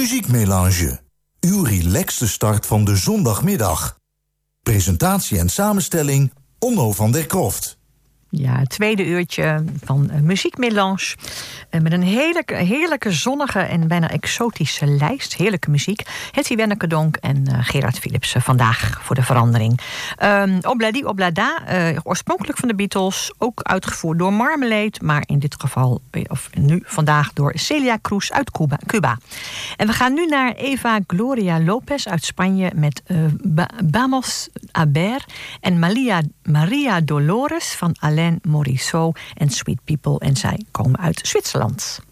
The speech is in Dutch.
Muziekmelange. Uw relaxte start van de zondagmiddag. Presentatie en samenstelling Onno van der Kroft. Ja, het tweede uurtje van Muziekmelange. Met een heerlijke, zonnige en bijna exotische lijst. Heerlijke muziek. Hetty Wenneke-Donk en Gerard Philipsen vandaag voor de verandering. Obladi Oblada, oorspronkelijk van de Beatles. Ook uitgevoerd door Marmalade. Maar in dit geval, of nu vandaag, door Celia Cruz uit Cuba. En we gaan nu naar Eva Gloria Lopez uit Spanje met Vamos a ver. En Maria Dolores van Alain Morisot en Sweet People. En zij komen uit Zwitserland.